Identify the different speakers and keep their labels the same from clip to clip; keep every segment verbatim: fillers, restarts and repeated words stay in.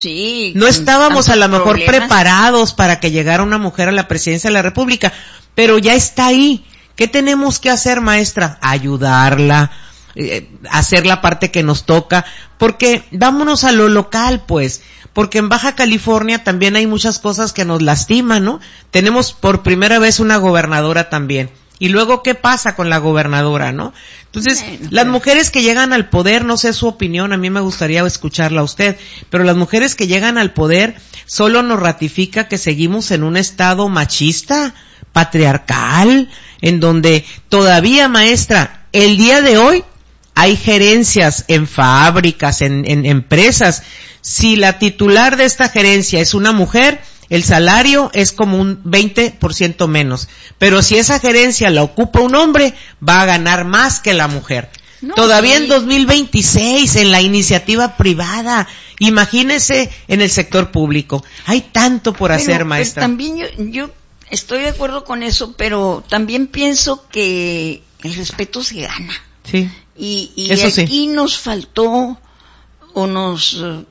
Speaker 1: Sí.
Speaker 2: No estábamos a lo mejor problemas. preparados para que llegara una mujer a la presidencia de la República, pero ya está ahí. ¿Qué tenemos que hacer, maestra? Ayudarla, eh, hacer la parte que nos toca, porque vámonos a lo local, pues, porque en Baja California también hay muchas cosas que nos lastiman, ¿no? Tenemos por primera vez una gobernadora también. Y luego, ¿qué pasa con la gobernadora, no? Entonces, bueno, las mujeres que llegan al poder, no sé su opinión, a mí me gustaría escucharla a usted, pero las mujeres que llegan al poder solo nos ratifica que seguimos en un estado machista, patriarcal, en donde todavía, maestra, el día de hoy hay gerencias en fábricas, en, en empresas. Si la titular de esta gerencia es una mujer, el salario es como un veinte por ciento menos. Pero si esa gerencia la ocupa un hombre, va a ganar más que la mujer. No, Todavía sí. en dos mil veintiséis, en la iniciativa privada, imagínese en el sector público. Hay tanto por hacer, pero, maestra.
Speaker 1: Pero también yo, yo estoy de acuerdo con eso, pero también pienso que el respeto se gana.
Speaker 2: Sí.
Speaker 1: Y, y
Speaker 2: eso
Speaker 1: aquí
Speaker 2: sí.
Speaker 1: nos faltó, o nos... Uh,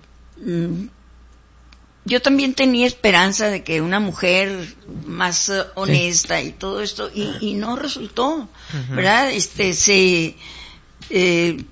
Speaker 1: yo también tenía esperanza de que una mujer más uh, honesta sí. y todo esto, y, y no resultó, uh-huh. ¿verdad? Este, se eh,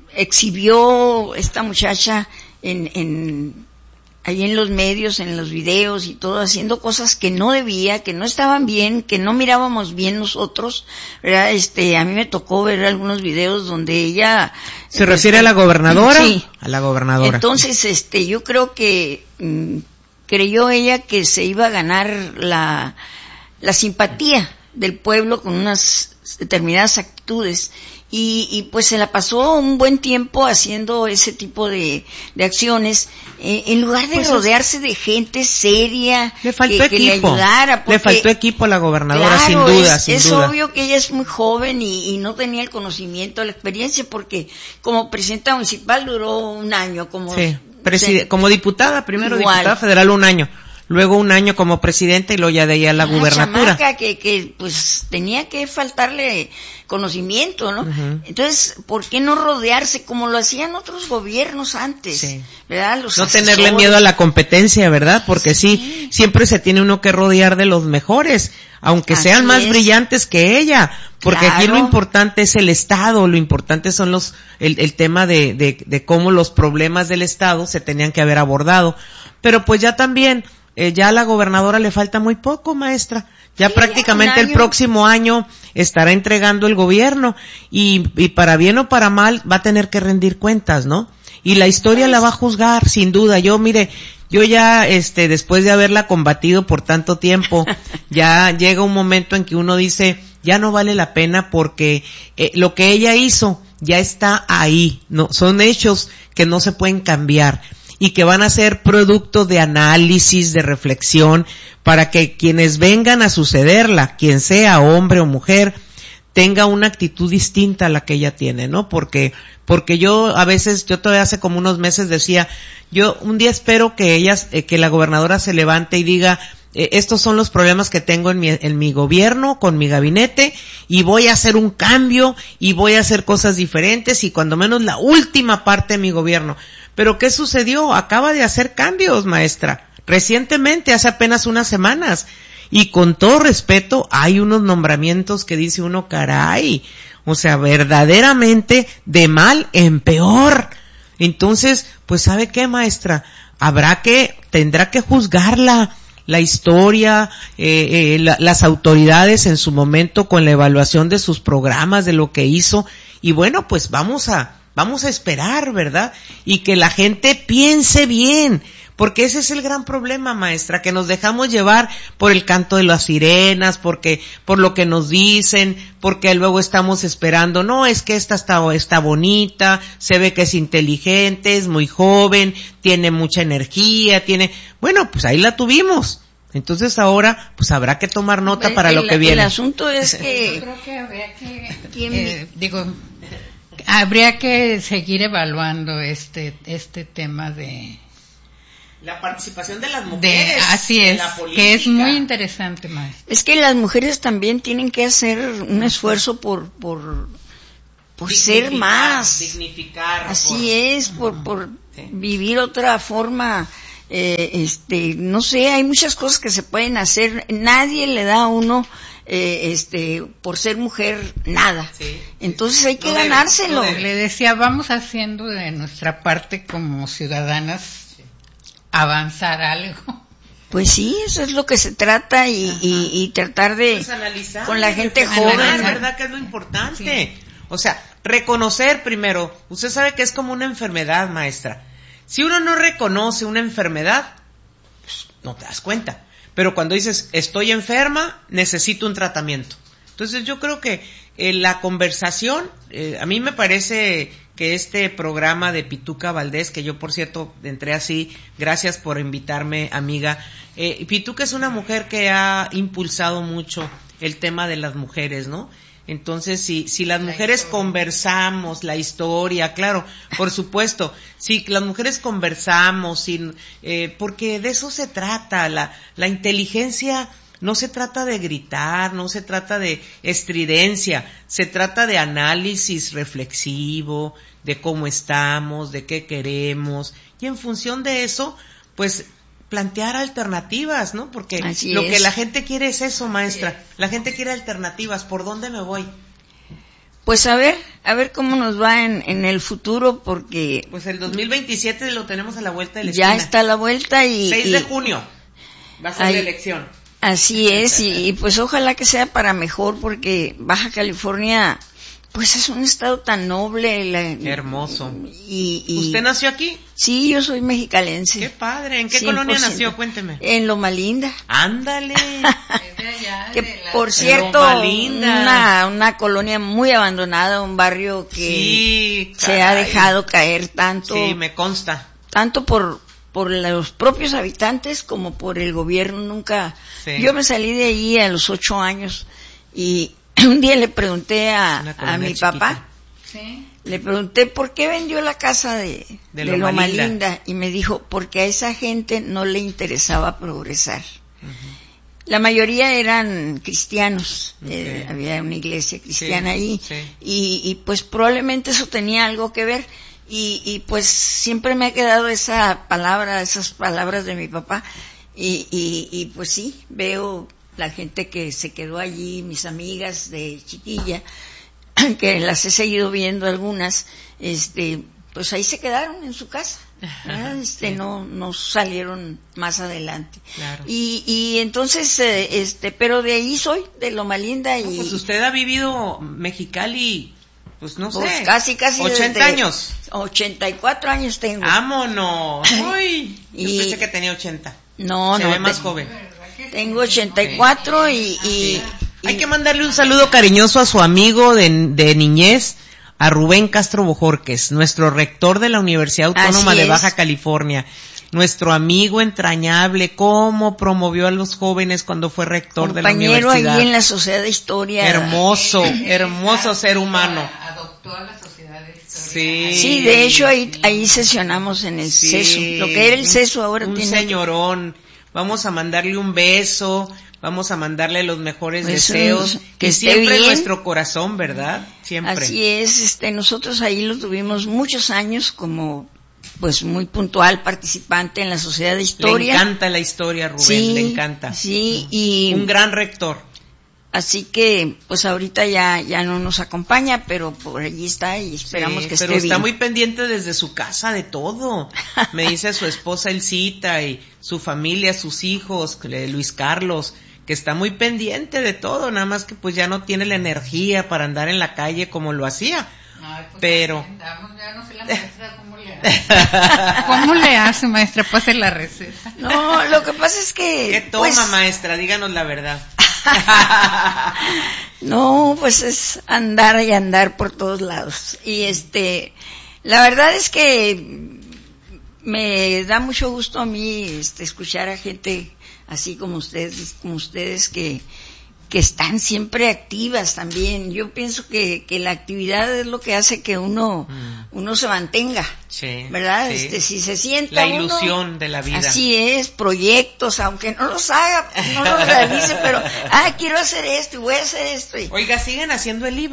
Speaker 1: exhibió esta muchacha en, en, ahí en los medios, en los videos y todo, haciendo cosas que no debía, que no estaban bien, que no mirábamos bien nosotros, ¿verdad? Este, a mí me tocó ver algunos videos donde ella...
Speaker 2: ¿Se refiere este, a la gobernadora?
Speaker 1: Sí.
Speaker 2: A la gobernadora.
Speaker 1: Entonces, este, yo creo que... Mmm, creyó ella que se iba a ganar la, la simpatía del pueblo con unas determinadas actitudes y, y pues se la pasó un buen tiempo haciendo ese tipo de, de acciones eh, en lugar de pues rodearse de gente seria
Speaker 2: le faltó
Speaker 1: que,
Speaker 2: equipo,
Speaker 1: que le ayudara.
Speaker 2: Le faltó equipo a la gobernadora,
Speaker 1: claro,
Speaker 2: sin duda,
Speaker 1: es,
Speaker 2: sin
Speaker 1: es
Speaker 2: duda.
Speaker 1: Es obvio que ella es muy joven y, y no tenía el conocimiento, la experiencia, porque como presidenta municipal duró un año, como...
Speaker 2: Sí. Preside- como diputada, primero
Speaker 1: igual.
Speaker 2: diputada federal un año, luego un año como presidenta y luego ya de ahí a la
Speaker 1: Una
Speaker 2: gubernatura.
Speaker 1: Chamaca que, que pues tenía que faltarle conocimiento, ¿no? Uh-huh. Entonces, ¿por qué no rodearse como lo hacían otros gobiernos antes? Sí. ¿Verdad? Los
Speaker 2: no
Speaker 1: asesores.
Speaker 2: Tenerle miedo a la competencia, ¿verdad? Porque sí. sí, siempre se tiene uno que rodear de los mejores, aunque Así sean más es. brillantes que ella, porque claro. aquí lo importante es el Estado, lo importante son los, el, el tema de, de, de cómo los problemas del Estado se tenían que haber abordado. Pero pues ya también, eh, ya a la gobernadora le falta muy poco, maestra. Ya sí, prácticamente ya el próximo año estará entregando el gobierno y, y para bien o para mal va a tener que rendir cuentas, ¿no? Y la historia pues, la va a juzgar, sin duda. Yo, mire, yo ya, este, después de haberla combatido por tanto tiempo, ya llega un momento en que uno dice, ya no vale la pena porque eh, lo que ella hizo ya está ahí, no, son hechos que no se pueden cambiar y que van a ser producto de análisis, de reflexión, para que quienes vengan a sucederla, quien sea hombre o mujer, tenga una actitud distinta a la que ella tiene, ¿no? Porque, porque yo a veces, yo todavía hace como unos meses decía, yo un día espero que ella, eh, que la gobernadora se levante y diga, eh, estos son los problemas que tengo en mi, en mi gobierno, con mi gabinete, y voy a hacer un cambio, y voy a hacer cosas diferentes, y cuando menos la última parte de mi gobierno. Pero ¿qué sucedió? Acaba de hacer cambios, maestra, recientemente, hace apenas unas semanas. Y con todo respeto, hay unos nombramientos que dice uno, caray, o sea, verdaderamente de mal en peor. Entonces, pues ¿sabe qué, maestra? Habrá que, tendrá que juzgarla, la historia, eh, eh, la, las autoridades en su momento con la evaluación de sus programas, de lo que hizo, y bueno, pues vamos a, vamos a esperar, ¿verdad? Y que la gente piense bien. Porque ese es el gran problema, maestra, que nos dejamos llevar por el canto de las sirenas, porque, por lo que nos dicen, porque luego estamos esperando, no, es que esta está, está bonita, se ve que es inteligente, es muy joven, tiene mucha energía, tiene, bueno, pues ahí la tuvimos. Entonces ahora, pues habrá que tomar nota para
Speaker 1: el,
Speaker 2: lo que viene.
Speaker 1: El asunto es que...
Speaker 3: Yo creo que habría que, eh, digo, habría que seguir evaluando este, este tema de...
Speaker 2: La participación de las mujeres.
Speaker 3: De, así es, que es muy interesante, maestra.
Speaker 1: Es que las mujeres también tienen que hacer un esfuerzo por por por ser más.
Speaker 2: Dignificar.
Speaker 1: Así
Speaker 2: por,
Speaker 1: es, por, por sí. vivir otra forma eh, este, no sé, hay muchas cosas que se pueden hacer, nadie le da a uno, eh, este, por ser mujer, nada. Sí, Entonces hay que no ganárselo.
Speaker 3: Debe, no le decía, vamos haciendo de nuestra parte como ciudadanas sí. avanzar algo.
Speaker 1: Pues sí, eso es lo que se trata y, y, y tratar de
Speaker 2: pues analizar,
Speaker 1: con la gente joven.
Speaker 2: Es verdad que es lo importante. Sí. O sea, reconocer primero. Usted sabe que es como una enfermedad, maestra. Si uno no reconoce una enfermedad, pues no te das cuenta. Pero cuando dices, estoy enferma, necesito un tratamiento. Entonces yo creo que eh, la conversación, eh, a mí me parece que este programa de Pituca Valdés, que yo por cierto entré así, gracias por invitarme, amiga. Eh, Pituca es una mujer que ha impulsado mucho el tema de las mujeres, ¿no? Entonces, si, si las mujeres conversamos la historia, claro, por supuesto, si las mujeres conversamos, sin, eh, porque de eso se trata, la, la inteligencia no se trata de gritar, no se trata de estridencia, se trata de análisis reflexivo, de cómo estamos, de qué queremos, y en función de eso, pues, plantear alternativas, ¿no? Porque Así lo es. que la gente quiere es eso, maestra. La gente quiere alternativas. ¿Por dónde me voy?
Speaker 1: Pues a ver, a ver cómo nos va en, en el futuro, porque...
Speaker 2: Pues el dos mil veintisiete lo tenemos a la vuelta de la esquina.
Speaker 1: Ya está a la vuelta y...
Speaker 2: seis de junio va a ser
Speaker 1: hay,
Speaker 2: la elección.
Speaker 1: Así es, y, y pues ojalá que sea para mejor, porque Baja California... Pues es un estado tan noble. La,
Speaker 2: Hermoso.
Speaker 1: Y, y,
Speaker 2: ¿Usted nació aquí?
Speaker 1: Sí, yo soy mexicalense.
Speaker 2: Qué padre. ¿En qué cien por ciento. Colonia nació? Cuénteme.
Speaker 1: En Loma Linda.
Speaker 2: Ándale.
Speaker 1: Que por cierto, una, una colonia muy abandonada, un barrio que
Speaker 2: sí,
Speaker 1: se ha dejado caer tanto.
Speaker 2: Sí, me consta.
Speaker 1: Tanto por por los propios habitantes como por el gobierno. Nunca. Sí. Yo me salí de ahí a los ocho años y un día le pregunté a, a mi chiquita. papá, ¿Sí? le pregunté por qué vendió la casa de, de, de Loma Linda. Linda y me dijo, porque a esa gente no le interesaba progresar. Uh-huh. La mayoría eran cristianos, okay. eh, había una iglesia cristiana sí, ahí sí. Y, y pues probablemente eso tenía algo que ver y, y pues siempre me ha quedado esa palabra, esas palabras de mi papá y, y, y pues sí, veo... la gente que se quedó allí, mis amigas de chiquilla, que las he seguido viendo algunas, este, pues ahí se quedaron en su casa, ¿verdad? Este, sí. no, no salieron más adelante. Claro. Y, y entonces, eh, este, pero de ahí soy, de Loma Linda y.
Speaker 2: No, pues usted ha vivido Mexicali, pues no sé.
Speaker 1: Pues casi, casi.
Speaker 2: ochenta años.
Speaker 1: ochenta y cuatro años tengo.
Speaker 2: ¡Vámonos! Uy, yo y... pensé que tenía ochenta.
Speaker 1: No,
Speaker 2: se
Speaker 1: no.
Speaker 2: Se ve
Speaker 1: te...
Speaker 2: más joven.
Speaker 1: Tengo ochenta y cuatro okay. y, y,
Speaker 2: y... Hay que mandarle un saludo cariñoso a su amigo de, de niñez, a Rubén Castro Bojorques, nuestro rector de la Universidad Autónoma de Baja California. Nuestro amigo entrañable, cómo promovió a los jóvenes cuando fue rector de la universidad.
Speaker 1: Compañero ahí en la Sociedad de Historia.
Speaker 2: Hermoso, hermoso ser humano.
Speaker 3: Adoptó a la Sociedad de Historia.
Speaker 2: Sí,
Speaker 1: sí, de hecho ahí, ahí sesionamos en el sí, CESO, lo que era el CESO ahora
Speaker 2: un
Speaker 1: tiene...
Speaker 2: Un señorón. Vamos a mandarle un beso, vamos a mandarle los mejores pues deseos, que siempre en nuestro corazón, ¿verdad? Siempre.
Speaker 1: Así es, este, nosotros ahí lo tuvimos muchos años como, pues muy puntual participante en la Sociedad de Historia.
Speaker 2: Le encanta la historia, Rubén,
Speaker 1: sí,
Speaker 2: le encanta.
Speaker 1: Sí, y...
Speaker 2: Un gran rector.
Speaker 1: Así que, pues ahorita ya ya no nos acompaña, pero por allí está y esperamos sí, que esté bien.
Speaker 2: Pero está muy pendiente desde su casa de todo. Me dice su esposa Elcita y su familia, sus hijos, Luis Carlos, que está muy pendiente de todo, nada más que pues ya no tiene la energía para andar en la calle como lo hacía.
Speaker 3: Ay, pues
Speaker 2: pero
Speaker 3: andamos, ya no sé la maestra cómo le hace. ¿Cómo le hace, maestra? Pase la receta.
Speaker 1: No, lo que pasa es que...
Speaker 2: ¿Qué toma, pues... maestra? Díganos la verdad.
Speaker 1: No, pues es andar y andar por todos lados. Y este, la verdad es que me da mucho gusto a mí este, escuchar a gente así como ustedes, como ustedes que que están siempre activas también. Yo pienso que, que la actividad es lo que hace que uno mm. uno se mantenga, sí, ¿verdad? Sí. Este, si se sienta
Speaker 2: la ilusión
Speaker 1: uno,
Speaker 2: de la vida.
Speaker 1: Así es, proyectos, aunque no los haga, no los realice, pero ah, quiero hacer esto y voy a hacer esto. Y...
Speaker 2: Oiga, siguen haciendo el libro.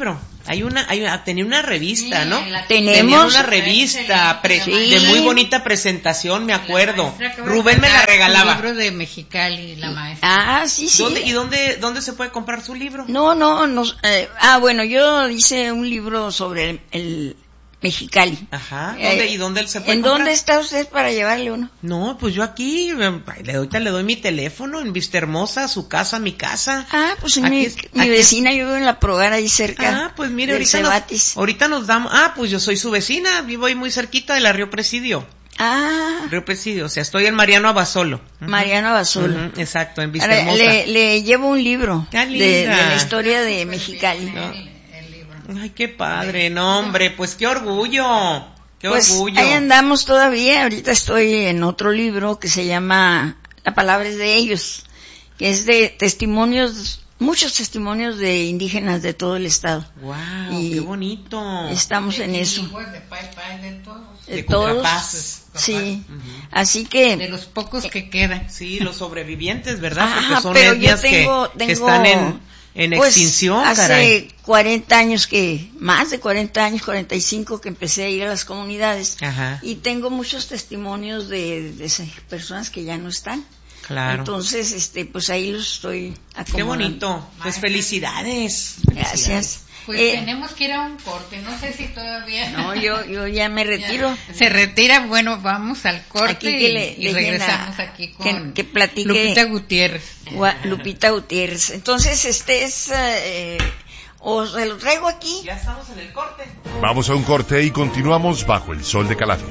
Speaker 2: Hay una, hay una, tenía una revista, sí, ¿no?
Speaker 1: Tenemos
Speaker 2: tenía una revista pre, sí. de muy bonita presentación, me acuerdo. Rubén me la regalaba.
Speaker 3: El libro de Mexicali, la maestra.
Speaker 1: Ah, sí, sí.
Speaker 2: ¿Dónde, ¿Y dónde, dónde se puede comprar su libro?
Speaker 1: No, no, no. Eh, ah, bueno, yo hice un libro sobre el, el Mexicali.
Speaker 2: Ajá. ¿Dónde, eh, ¿Y dónde se puede
Speaker 1: ¿En
Speaker 2: comprar?
Speaker 1: dónde está usted para llevarle uno?
Speaker 2: No, pues yo aquí, le doy, le doy mi teléfono en Vista Hermosa, su casa, mi casa.
Speaker 1: Ah, pues aquí, mi, es, mi vecina, yo vivo en La Progara, ahí cerca.
Speaker 2: Ah, pues mire, ahorita nos, ahorita nos damos, ah, pues yo soy su vecina, vivo ahí muy cerquita de la Río Presidio.
Speaker 1: Ah.
Speaker 2: Río Presidio, o sea, estoy en Mariano Abasolo.
Speaker 1: Uh-huh. Mariano Abasolo.
Speaker 2: Uh-huh, exacto, en Vista
Speaker 1: Ahora,
Speaker 2: Hermosa.
Speaker 1: Le, le llevo un libro de, de la historia de Mexicali.
Speaker 2: No. Ay, qué padre, no, hombre, pues qué orgullo, qué
Speaker 1: pues
Speaker 2: orgullo.
Speaker 1: Ahí andamos todavía, ahorita estoy en otro libro que se llama La palabra es de ellos, que es de testimonios, muchos testimonios de indígenas de todo el estado.
Speaker 2: Wow, y qué bonito.
Speaker 1: Estamos en eso.
Speaker 3: De pai, pai, de todos.
Speaker 1: De,
Speaker 2: de
Speaker 1: todos. Sí, uh-huh. Así que.
Speaker 3: De los pocos que quedan.
Speaker 2: Sí, los sobrevivientes, ¿verdad?
Speaker 1: Porque
Speaker 2: ah, son
Speaker 1: pero
Speaker 2: etnias
Speaker 1: yo tengo,
Speaker 2: que,
Speaker 1: tengo,
Speaker 2: que están en... En
Speaker 1: pues,
Speaker 2: extinción,
Speaker 1: hace
Speaker 2: caray.
Speaker 1: cuarenta años que, más de cuarenta años, cuarenta y cinco que empecé a ir a las comunidades.
Speaker 2: Ajá.
Speaker 1: Y tengo muchos testimonios de, de esas personas que ya no están.
Speaker 2: Claro.
Speaker 1: Entonces, este, pues ahí los estoy acomodando.
Speaker 2: Qué bonito. Pues felicidades.
Speaker 1: Gracias.
Speaker 2: Felicidades.
Speaker 3: Pues eh, tenemos que ir a un corte, no sé si todavía...
Speaker 1: No, yo yo ya me retiro.
Speaker 3: Ya. Se retira, bueno, vamos al corte
Speaker 1: aquí que le,
Speaker 3: y, y regresamos a, aquí con
Speaker 1: que, que platique
Speaker 3: Lupita Gutiérrez.
Speaker 1: Lupita Gutiérrez. Entonces, este es... Eh, ¿o se lo traigo aquí?
Speaker 2: Ya estamos en el corte.
Speaker 4: Vamos a un corte y continuamos bajo el sol de Calafia.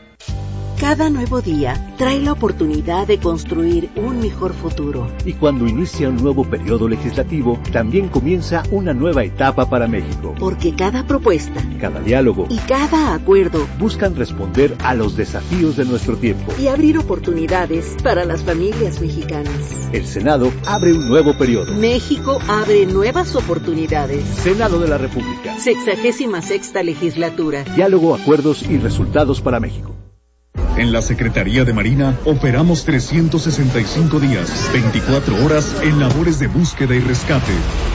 Speaker 5: Cada nuevo día trae la oportunidad de construir un mejor futuro.
Speaker 6: Y cuando inicia un nuevo periodo legislativo, también comienza una nueva etapa para México.
Speaker 5: Porque cada propuesta,
Speaker 6: cada diálogo
Speaker 5: y cada acuerdo
Speaker 6: buscan responder a los desafíos de nuestro tiempo
Speaker 5: y abrir oportunidades para las familias mexicanas.
Speaker 6: El Senado abre un nuevo periodo.
Speaker 5: México abre nuevas oportunidades.
Speaker 6: Senado de la República.
Speaker 5: Sexagésima sexta legislatura.
Speaker 6: Diálogo, acuerdos y resultados para México.
Speaker 7: En la Secretaría de Marina operamos trescientos sesenta y cinco días, veinticuatro horas en labores de búsqueda y rescate.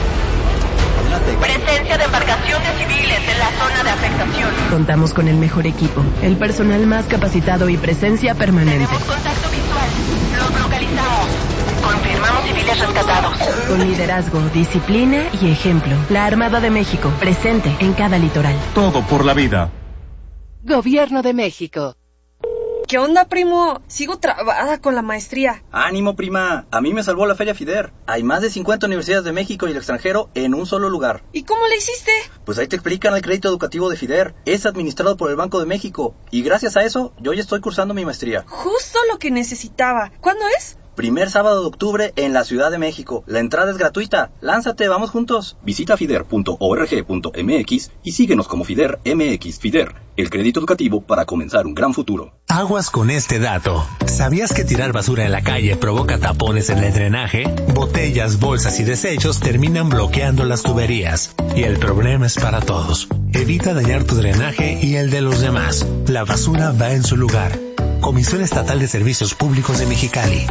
Speaker 8: Presencia de embarcaciones civiles en la zona de afectación.
Speaker 9: Contamos con el mejor equipo, el personal más capacitado y presencia permanente.
Speaker 8: Tenemos contacto visual. Los localizamos. Confirmamos civiles rescatados.
Speaker 9: Con liderazgo, disciplina y ejemplo. La Armada de México, presente en cada litoral.
Speaker 7: Todo por la vida.
Speaker 9: Gobierno de México.
Speaker 10: ¿Qué onda, primo? Sigo trabada con la maestría.
Speaker 11: Ánimo, prima. A mí me salvó la Feria FIDER. Hay más de cincuenta universidades de México y el extranjero en un solo lugar.
Speaker 10: ¿Y cómo le hiciste?
Speaker 11: Pues ahí te explican el crédito educativo de FIDER. Es administrado por el Banco de México. Y gracias a eso, yo ya estoy cursando mi maestría.
Speaker 10: Justo lo que necesitaba. ¿Cuándo es?
Speaker 11: Primer sábado de octubre en la Ciudad de México. La entrada es gratuita. Lánzate, vamos juntos. Visita fider punto org punto mx y síguenos como Fider M X. Fider, el crédito educativo para comenzar un gran futuro.
Speaker 12: Aguas con este dato. ¿Sabías que tirar basura en la calle provoca tapones en el drenaje? Botellas, bolsas y desechos terminan bloqueando las tuberías. Y el problema es para todos. Evita dañar tu drenaje y el de los demás. La basura va en su lugar. Comisión Estatal de Servicios Públicos de Mexicali.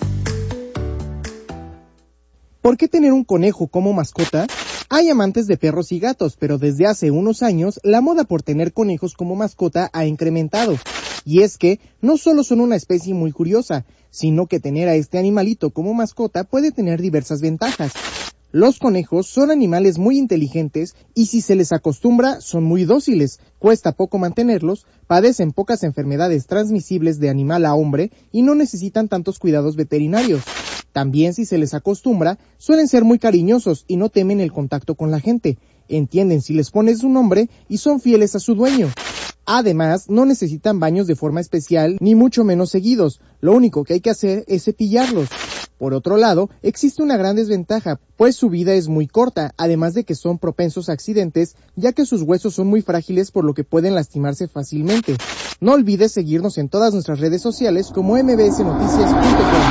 Speaker 13: ¿Por qué tener un conejo como mascota? Hay amantes de perros y gatos, pero desde hace unos años la moda por tener conejos como mascota ha incrementado. Y es que no solo son una especie muy curiosa, sino que tener a este animalito como mascota puede tener diversas ventajas. Los conejos son animales muy inteligentes y si se les acostumbra son muy dóciles, cuesta poco mantenerlos, padecen pocas enfermedades transmisibles de animal a hombre y no necesitan tantos cuidados veterinarios. También si se les acostumbra, suelen ser muy cariñosos y no temen el contacto con la gente, entienden si les pones un nombre y son fieles a su dueño. Además, no necesitan baños de forma especial ni mucho menos seguidos, lo único que hay que hacer es cepillarlos. Por otro lado, existe una gran desventaja, pues su vida es muy corta, además de que son propensos a accidentes, ya que sus huesos son muy frágiles por lo que pueden lastimarse fácilmente. No olvides seguirnos en todas nuestras redes sociales como m b s noticias punto com.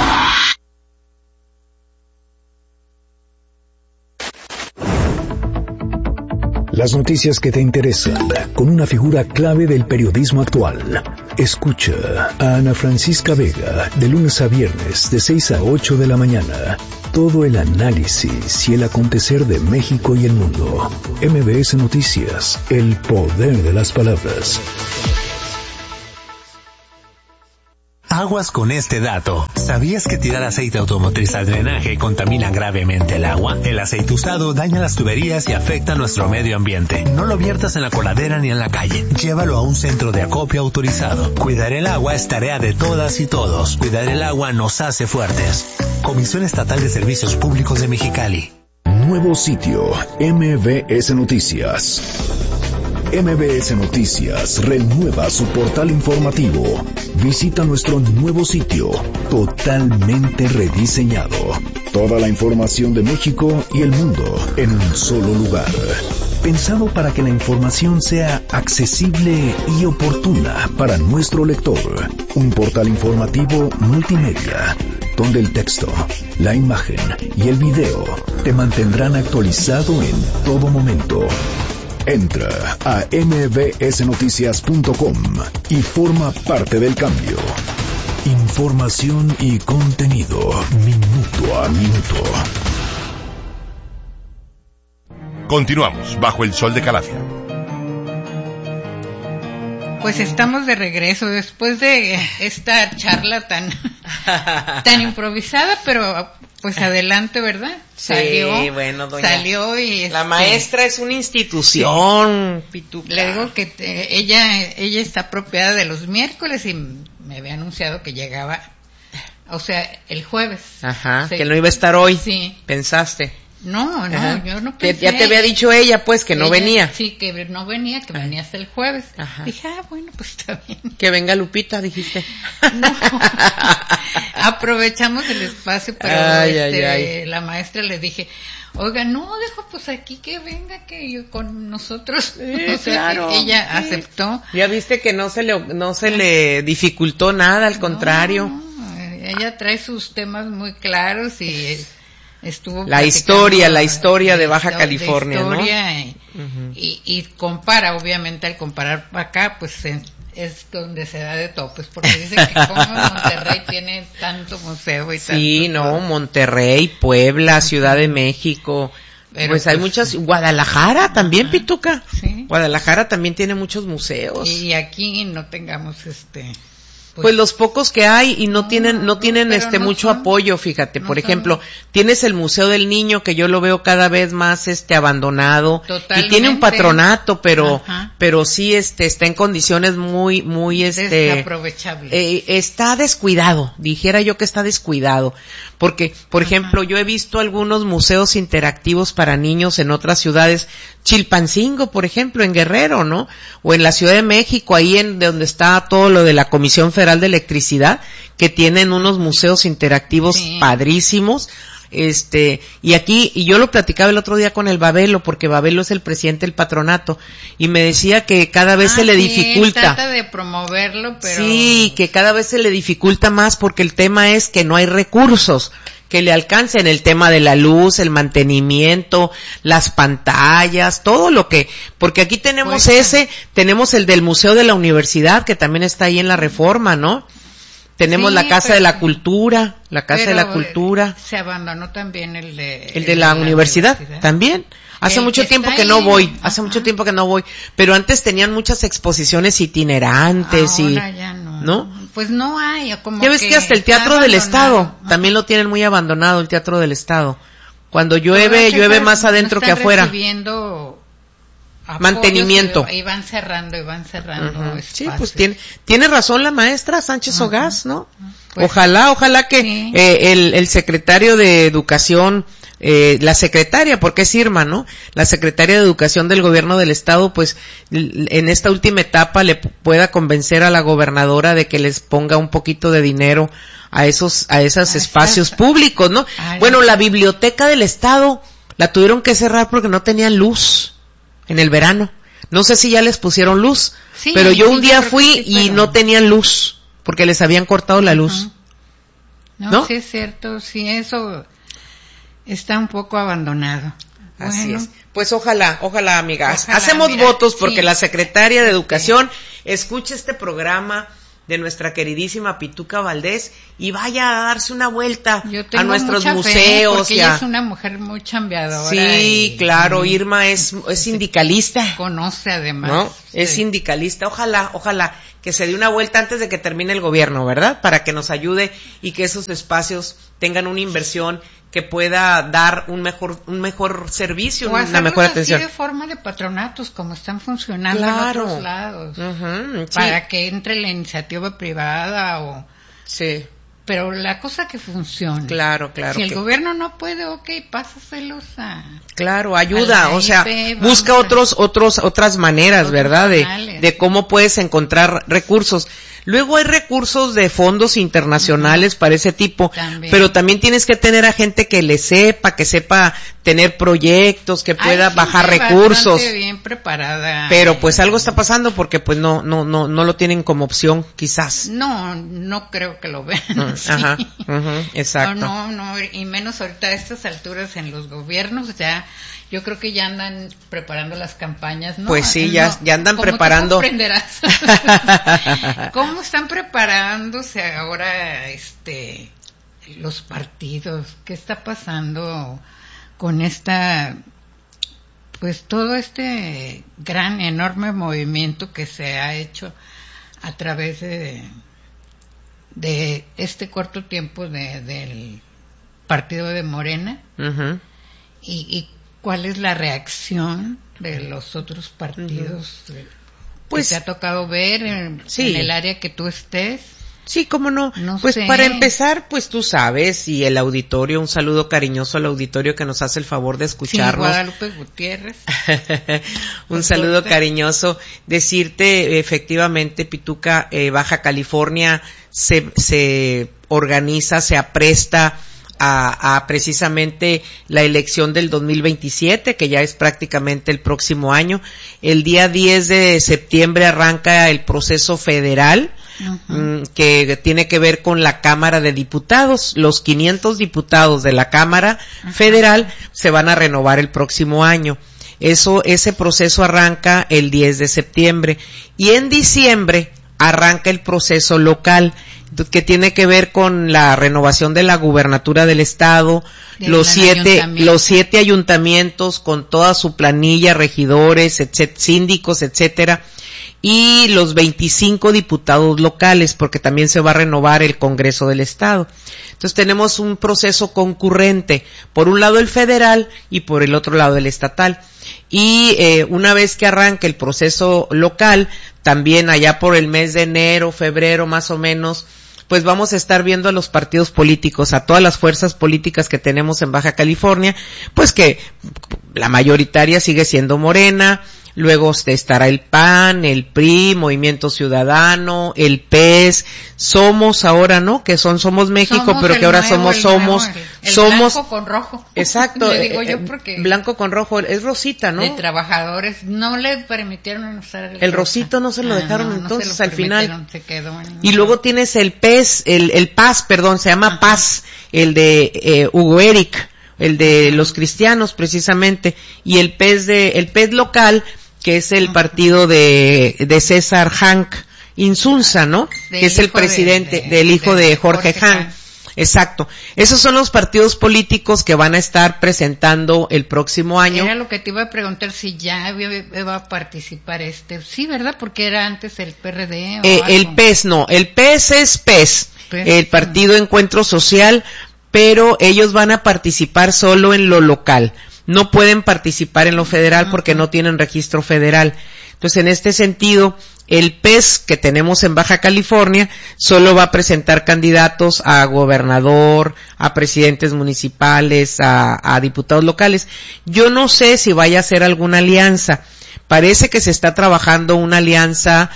Speaker 14: Las noticias que te interesan, con una figura clave del periodismo actual.
Speaker 6: Escucha a Ana Francisca Vega de lunes a viernes de seis a ocho de la mañana. Todo el análisis y el acontecer de México y el mundo. M B S Noticias, el poder de las palabras.
Speaker 12: Aguas con este dato. ¿Sabías que tirar aceite automotriz al drenaje contamina gravemente el agua? El aceite usado daña las tuberías y afecta a nuestro medio ambiente. No lo viertas en la coladera ni en la calle. Llévalo a un centro de acopio autorizado. Cuidar el agua es tarea de todas y todos. Cuidar el agua nos hace fuertes. Comisión Estatal de Servicios Públicos de Mexicali.
Speaker 6: Nuevo sitio, M B S Noticias. M B S Noticias renueva su portal informativo. Visita nuestro nuevo sitio, totalmente rediseñado. Toda la información de México y el mundo en un solo lugar. Pensado para que la información sea accesible y oportuna para nuestro lector. Un portal informativo multimedia, donde el texto, la imagen y el video te mantendrán actualizado en todo momento. Entra a m b s noticias punto com y forma parte del cambio. Información y contenido, minuto a minuto.
Speaker 4: Continuamos bajo el sol de Calafia.
Speaker 3: Pues estamos de regreso después de esta charla tan tan improvisada, pero pues adelante, ¿verdad?
Speaker 2: Sí,
Speaker 3: salió,
Speaker 2: bueno, doña.
Speaker 3: Salió y
Speaker 2: la
Speaker 3: este,
Speaker 2: maestra es una institución, sí. Pituca.
Speaker 3: Le digo que te, ella ella está apropiada de los miércoles y me había anunciado que llegaba, o sea, el jueves.
Speaker 2: Ajá, sí. Que no iba a estar hoy.
Speaker 3: Sí.
Speaker 2: ¿Pensaste?
Speaker 3: No, no,
Speaker 2: Ajá.
Speaker 3: yo no pensé.
Speaker 2: Ya te había dicho ella, pues, que no
Speaker 3: ella,
Speaker 2: venía.
Speaker 3: Sí, que no venía, que venía hasta el jueves.
Speaker 2: Ajá.
Speaker 3: Dije, ah, bueno, pues está bien.
Speaker 2: Que venga Lupita, dijiste.
Speaker 3: No. Aprovechamos el espacio, pero
Speaker 2: ay,
Speaker 3: este,
Speaker 2: ay, ay.
Speaker 3: la maestra le dije, oiga, no, dejo pues aquí que venga, que yo con nosotros.
Speaker 2: Eh,
Speaker 3: o sea,
Speaker 2: claro,
Speaker 3: ella
Speaker 2: sí.
Speaker 3: aceptó.
Speaker 2: Ya viste que no se le, no se le dificultó nada, al contrario.
Speaker 3: No, no, ella trae sus temas muy claros y estuvo
Speaker 2: la historia, la historia de Baja California,
Speaker 3: de historia,
Speaker 2: ¿no?
Speaker 3: Y, uh-huh. y, y compara, obviamente, al comparar acá, pues en, es donde se da de topes, porque dicen que como Monterrey tiene tanto museo y tanto.
Speaker 2: Sí, no, Monterrey, Puebla, Ciudad de México, pero pues, pues hay muchas, Guadalajara también, ajá, Pituca. Sí. Guadalajara también tiene muchos museos.
Speaker 3: Y aquí no tengamos este
Speaker 2: Pues, pues los pocos que hay y no, no tienen no tienen este no mucho son, apoyo, fíjate, no por ejemplo, son. Tienes el Museo del Niño que yo lo veo cada vez más este abandonado. Totalmente. Y tiene un patronato, pero ajá, pero sí este está en condiciones muy muy este
Speaker 3: desaprovechables.
Speaker 2: Eh, está descuidado, dijera yo que está descuidado, porque por ajá, ejemplo, yo he visto algunos museos interactivos para niños en otras ciudades, Chilpancingo, por ejemplo, en Guerrero, ¿no? O en la Ciudad de México, ahí en donde está todo lo de la Comisión Federal de Electricidad, que tienen unos museos interactivos sí, padrísimos, este, y aquí, y yo lo platicaba el otro día con el Babelo, porque Babelo es el presidente del patronato, y me decía que cada vez
Speaker 3: ah,
Speaker 2: se le
Speaker 3: sí,
Speaker 2: dificulta.
Speaker 3: Trata de promoverlo, pero
Speaker 2: sí, que cada vez se le dificulta más, porque el tema es que no hay recursos que le alcancen, el tema de la luz, el mantenimiento, las pantallas, todo lo que, porque aquí tenemos pues, ese, tenemos el del Museo de la Universidad, que también está ahí en la Reforma, ¿no? Tenemos sí, la Casa pero, de la Cultura, la Casa de la Cultura.
Speaker 3: Se abandonó también el de...
Speaker 2: El de la, la universidad, universidad, también. Hace el mucho que tiempo que no voy, ajá, hace mucho tiempo que no voy, pero antes tenían muchas exposiciones itinerantes.
Speaker 3: Ahora
Speaker 2: y
Speaker 3: ya no,
Speaker 2: ¿no?
Speaker 3: Pues no hay, como
Speaker 2: ya ves
Speaker 3: que,
Speaker 2: que hasta el Teatro del Estado, ajá, también lo tienen muy abandonado, el Teatro del Estado. Cuando llueve, llueve está, más adentro
Speaker 3: no
Speaker 2: que afuera.
Speaker 3: Recibiendo
Speaker 2: mantenimiento.
Speaker 3: Y van cerrando, y van cerrando. Uh-huh.
Speaker 2: Sí, pues tiene, tiene razón la maestra Sánchez uh-huh. Ogaz, ¿no? Pues, ojalá, ojalá que sí, eh, el, el secretario de Educación, eh, la secretaria, porque es Irma, ¿no? La secretaria de Educación del Gobierno del Estado, pues en esta última etapa le pueda convencer a la gobernadora de que les ponga un poquito de dinero a esos, a esos a espacios esas, públicos, ¿no? Ay, bueno, la biblioteca del Estado la tuvieron que cerrar porque no tenían luz en el verano. No sé si ya les pusieron luz, sí, pero yo sí, un día fui sí, y pero... no tenían luz porque les habían cortado la luz. Uh-huh.
Speaker 3: No,
Speaker 2: ¿no?
Speaker 3: Sí es cierto, sí, eso está un poco abandonado.
Speaker 2: Así
Speaker 3: bueno.
Speaker 2: es. Pues ojalá, ojalá, amigas.
Speaker 3: Ojalá,
Speaker 2: Hacemos
Speaker 3: mira,
Speaker 2: votos porque
Speaker 3: sí.
Speaker 2: la secretaria de Educación sí. escuche este programa de nuestra queridísima Pituca Valdés y vaya a darse una vuelta a nuestros museos.
Speaker 3: Porque
Speaker 2: y
Speaker 3: ella
Speaker 2: a...
Speaker 3: es una mujer muy chambeadora.
Speaker 2: Sí,
Speaker 3: y,
Speaker 2: claro,
Speaker 3: y,
Speaker 2: Irma es, es sindicalista.
Speaker 3: Conoce además.
Speaker 2: ¿No?
Speaker 3: Sí.
Speaker 2: Es sindicalista. Ojalá, ojalá que se dé una vuelta antes de que termine el gobierno, ¿verdad? Para que nos ayude y que esos espacios tengan una inversión que pueda dar un mejor un mejor servicio,
Speaker 3: o
Speaker 2: una mejor atención.
Speaker 3: Así de forma de patronatos, como están funcionando
Speaker 2: claro.
Speaker 3: en otros lados.
Speaker 2: Uh-huh, sí.
Speaker 3: Para que entre la iniciativa privada o...
Speaker 2: Sí.
Speaker 3: Pero la cosa que funcione.
Speaker 2: Claro, claro.
Speaker 3: Si el
Speaker 2: que...
Speaker 3: gobierno no puede, ok, pásaselos a...
Speaker 2: Claro, ayuda,
Speaker 3: a
Speaker 2: o sea,
Speaker 3: I P,
Speaker 2: busca
Speaker 3: a...
Speaker 2: otros, otros, otras maneras, otros ¿verdad? De, de cómo puedes encontrar recursos. Luego hay recursos de fondos internacionales uh-huh. para ese tipo, también. Pero también tienes que tener a gente que le sepa, que sepa tener proyectos, que pueda
Speaker 3: hay
Speaker 2: bajar
Speaker 3: gente
Speaker 2: recursos.
Speaker 3: Bastante bien preparada.
Speaker 2: Pero pues algo está pasando porque pues no, no, no, no lo tienen como opción, quizás.
Speaker 3: No, no creo que lo vean.
Speaker 2: Uh,
Speaker 3: así.
Speaker 2: Ajá, uh-huh, exacto.
Speaker 3: No, no, no, y menos ahorita a estas alturas en los gobiernos, ya, yo creo que ya andan preparando las campañas, ¿no?
Speaker 2: Pues sí, ya,
Speaker 3: no,
Speaker 2: ya andan
Speaker 3: como
Speaker 2: preparando.
Speaker 3: Tú comprenderás. ¿Cómo están preparándose ahora, este, los partidos? ¿Qué está pasando con esta, pues todo este gran, enorme movimiento que se ha hecho a través de, de este corto tiempo de, del partido de Morena? Uh-huh. y, y cuál es la reacción de los otros partidos uh-huh. pues, que te ha tocado ver en, sí. en el área que tú estés.
Speaker 2: Sí, cómo no.
Speaker 3: no
Speaker 2: pues
Speaker 3: sé.
Speaker 2: Para empezar, pues tú sabes, y el auditorio, un saludo cariñoso al auditorio que nos hace el favor de escucharnos.
Speaker 3: Sí, Guadalupe Gutiérrez.
Speaker 2: un saludo cariñoso. Decirte, efectivamente, Pituca, eh, Baja California se, se organiza, se apresta A, a precisamente la elección del dos mil veintisiete, que ya es prácticamente el próximo año. El día diez de septiembre arranca el proceso federal, uh-huh. mmm, que tiene que ver con la Cámara de Diputados. Los quinientos diputados de la Cámara uh-huh. Federal se van a renovar el próximo año. Eso, ese proceso arranca el diez de septiembre. Y en diciembre arranca el proceso local, que tiene que ver con la renovación de la gubernatura del estado, de los siete, los siete ayuntamientos con toda su planilla, regidores, etcétera, síndicos, etcétera, y los veinticinco diputados locales, porque también se va a renovar el Congreso del Estado. Entonces tenemos un proceso concurrente, por un lado el federal y por el otro lado el estatal. Y eh, una vez que arranque el proceso local, también allá por el mes de enero, febrero más o menos, pues vamos a estar viendo a los partidos políticos, a todas las fuerzas políticas que tenemos en Baja California, pues que la mayoritaria sigue siendo Morena, luego estará el P A N, el P R I, Movimiento Ciudadano, el P E S, Somos ahora, ¿no? Que son Somos México,
Speaker 3: somos
Speaker 2: pero que ahora
Speaker 3: nuevo,
Speaker 2: somos
Speaker 3: el
Speaker 2: Somos,
Speaker 3: nuevo, el, el
Speaker 2: somos
Speaker 3: blanco con rojo.
Speaker 2: Exacto,
Speaker 3: le digo
Speaker 2: eh,
Speaker 3: yo porque
Speaker 2: blanco con rojo, es rosita, ¿no?
Speaker 3: De trabajadores, no le permitieron usar el,
Speaker 2: el rosito, no se lo
Speaker 3: ah,
Speaker 2: dejaron
Speaker 3: no,
Speaker 2: entonces
Speaker 3: no se lo
Speaker 2: al final.
Speaker 3: Se quedó en...
Speaker 2: Y luego tienes el P E S, el, el P A S, perdón, se llama Ajá. P A S, el de eh, Hugo Eric, el de los cristianos precisamente, y el P E S de, el P E S local, que es el partido de, de César Hank Insunza, ¿no?
Speaker 3: Del
Speaker 2: que es el presidente, de, de, del hijo de, de Jorge, Jorge Hank. Hank. Exacto. Esos son los partidos políticos que van a estar presentando el próximo año.
Speaker 3: Era lo que te iba a preguntar, si ya iba a participar este. Sí, ¿verdad? Porque era antes el P R D. ¿O
Speaker 2: eh, el P E S no, el P E S es P E S, P E S el Partido no. Encuentro Social, pero ellos van a participar solo en lo local. No pueden participar en lo federal uh-huh. porque no tienen registro federal. Entonces, en este sentido, el P E S que tenemos en Baja California solo va a presentar candidatos a gobernador, a presidentes municipales, a, a diputados locales. Yo no sé si vaya a hacer alguna alianza. Parece que se está trabajando una alianza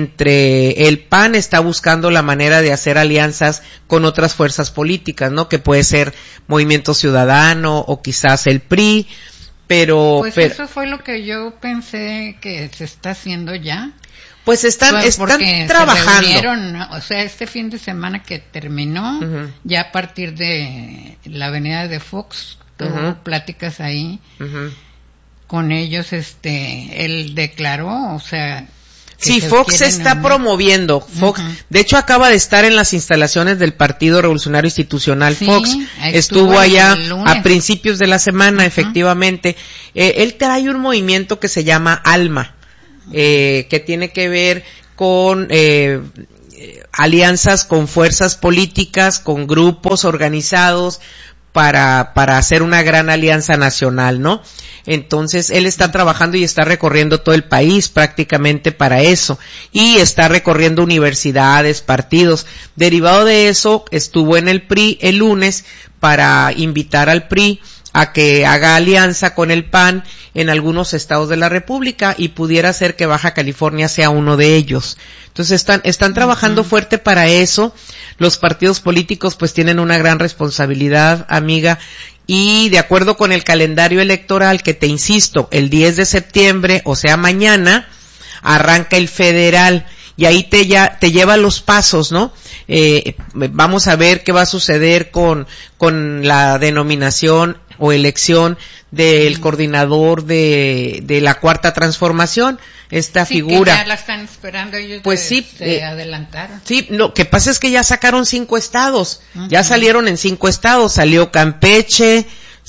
Speaker 2: entre el P A N, está buscando la manera de hacer alianzas con otras fuerzas políticas, ¿no? Que puede ser Movimiento Ciudadano o quizás el P R I, pero...
Speaker 3: Pues
Speaker 2: pero,
Speaker 3: eso fue lo que yo pensé que se está haciendo ya.
Speaker 2: Pues están, pues están trabajando.
Speaker 3: Se reunieron, o sea, este fin de semana que terminó, uh-huh. ya a partir de la avenida de Fox, tuvo uh-huh. pláticas ahí. Uh-huh. Con ellos, este, él declaró, o sea,
Speaker 2: Sí, Fox está unir. promoviendo. Fox, uh-huh. De hecho, acaba de estar en las instalaciones del Partido Revolucionario Institucional. Sí, Fox estuvo, estuvo allá a principios de la semana, uh-huh. efectivamente. Eh, él trae un movimiento que se llama ALMA, eh, que tiene que ver con eh, alianzas con fuerzas políticas, con grupos organizados para para hacer una gran alianza nacional, ¿no? Entonces, él está trabajando y está recorriendo todo el país prácticamente para eso, y está recorriendo universidades, partidos. Derivado de eso, estuvo en el P R I el lunes para invitar al P R I a que haga alianza con el P A N en algunos estados de la República, y pudiera ser que Baja California sea uno de ellos. Entonces están están trabajando uh-huh. fuerte para eso. Los partidos políticos pues tienen una gran responsabilidad, amiga, y de acuerdo con el calendario electoral, que te insisto, el diez de septiembre, o sea mañana, arranca el federal. Y ahí te ya te lleva los pasos, ¿no? Eh, vamos a ver qué va a suceder con con la denominación o elección del mm. coordinador de de la Cuarta Transformación, esta
Speaker 3: sí,
Speaker 2: figura.
Speaker 3: Que ya la están esperando ellos.
Speaker 2: Pues
Speaker 3: de,
Speaker 2: sí,
Speaker 3: se
Speaker 2: eh,
Speaker 3: adelantaron.
Speaker 2: Sí, lo que pasa es que ya sacaron cinco estados, uh-huh. ya salieron en cinco estados, salió Campeche,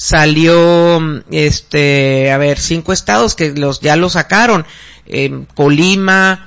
Speaker 2: salió este, a ver, cinco estados que los ya los sacaron, eh, Colima,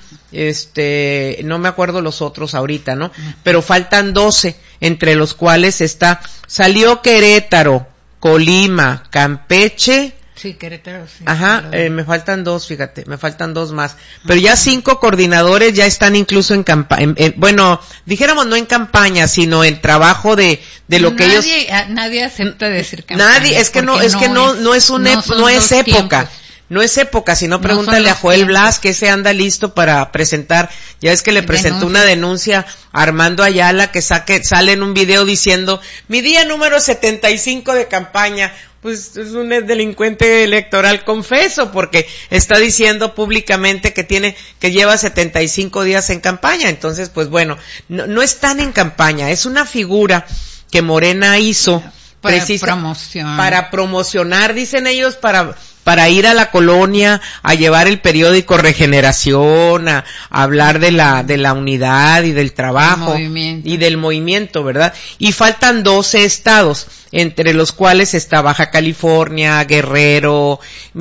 Speaker 2: este, no me acuerdo los otros ahorita, ¿no? Uh-huh. Pero faltan doce, entre los cuales está, salió Querétaro, Colima, Campeche.
Speaker 3: Sí, Querétaro, sí.
Speaker 2: Ajá, eh, me faltan dos, fíjate, me faltan dos más. Pero ya cinco coordinadores ya están incluso en campaña, bueno, dijéramos no en campaña, sino en trabajo de, de lo
Speaker 3: nadie,
Speaker 2: que ellos.
Speaker 3: A, nadie acepta decir campaña.
Speaker 2: Nadie, es que no, es que no, no es un, no, ep, no es época. Tiempos. No es época, sino pregúntale no a Joel tiempos. Blas, que se anda listo para presentar. Ya es que le presentó denuncia. una denuncia a Armando Ayala, que saque, sale en un video diciendo, mi día número setenta y cinco de campaña. Pues es un delincuente electoral, confeso, porque está diciendo públicamente que tiene, que lleva setenta y cinco días en campaña. Entonces, pues bueno, no, no están en campaña, es una figura que Morena hizo
Speaker 3: para
Speaker 2: precisa,
Speaker 3: promoción.
Speaker 2: para promocionar, dicen ellos, para para ir a la colonia a llevar el periódico Regeneración, a, a hablar de la de la unidad y del trabajo y del movimiento, ¿verdad? Y faltan doce estados, entre los cuales está Baja California, Guerrero,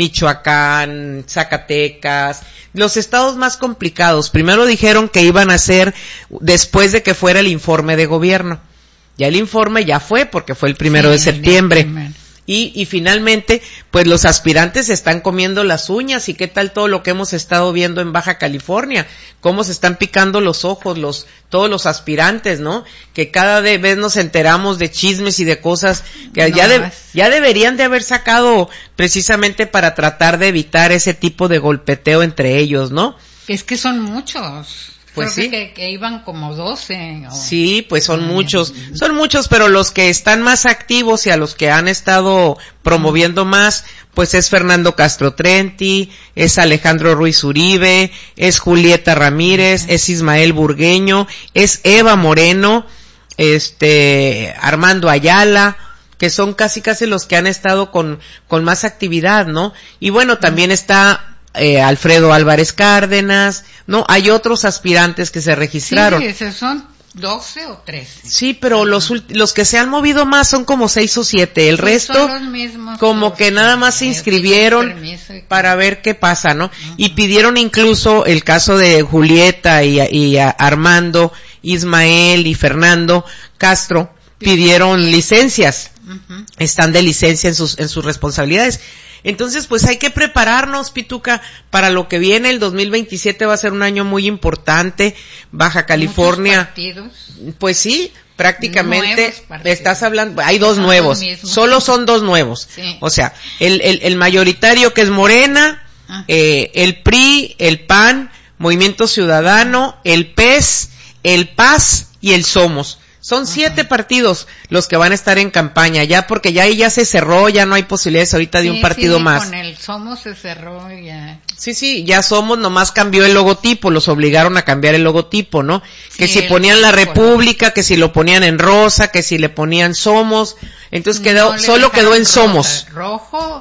Speaker 2: Michoacán, Zacatecas, los estados más complicados. Primero dijeron que iban a hacer después de que fuera el informe de gobierno. Ya el informe ya fue, porque fue el primero sí, de septiembre. Y, y finalmente, pues los aspirantes se están comiendo las uñas. ¿Y qué tal todo lo que hemos estado viendo en Baja California? Cómo se están picando los ojos los, todos los aspirantes, ¿no? Que cada vez nos enteramos de chismes y de cosas que no, ya, de, ya deberían de haber sacado precisamente para tratar de evitar ese tipo de golpeteo entre ellos, ¿no?
Speaker 3: Es que son muchos.
Speaker 2: Pues
Speaker 3: Creo
Speaker 2: sí.
Speaker 3: Que, que iban como doce. O...
Speaker 2: Sí, pues son muchos, son muchos, pero los que están más activos y a los que han estado promoviendo más, pues es Fernando Castro Trenti, es Alejandro Ruiz Uribe, es Julieta Ramírez, es Ismael Burgueño, es Eva Moreno, este, Armando Ayala, que son casi casi los que han estado con, con más actividad, ¿no? Y bueno, también está Eh, Alfredo Álvarez Cárdenas, no, hay otros aspirantes que se registraron.
Speaker 3: Sí, esos son doce o trece.
Speaker 2: Sí, pero los los que se han movido más son como seis o siete, el sí, resto
Speaker 3: son los mismos,
Speaker 2: como
Speaker 3: los
Speaker 2: que nada más se inscribieron para ver qué pasa, ¿no? Uh-huh. Y pidieron incluso el caso de Julieta y, y Armando, Ismael y Fernando Castro, pidieron licencias, uh-huh. están de licencia en sus en sus responsabilidades. Entonces, pues hay que prepararnos, Pituca, para lo que viene. El dos mil veintisiete va a ser un año muy importante. Baja California.
Speaker 3: Partidos.
Speaker 2: Pues sí, prácticamente estás hablando, hay dos son nuevos, solo son dos nuevos. Sí. O sea, el, el, el mayoritario que es Morena, ah. eh, el P R I, el P A N, Movimiento Ciudadano, el P E S, el P A S y el Somos. Son siete uh-huh. partidos los que van a estar en campaña, ya porque ya ahí ya se cerró, ya no hay posibilidades ahorita de sí, un partido
Speaker 3: sí,
Speaker 2: más.
Speaker 3: Con el Somos se cerró ya.
Speaker 2: Sí, sí, ya Somos, nomás cambió el logotipo, los obligaron a cambiar el logotipo, ¿no? Sí, que si ponían la República, que si lo ponían en rosa, que si le ponían Somos, entonces quedó, no solo quedó en Somos.
Speaker 3: Rojo,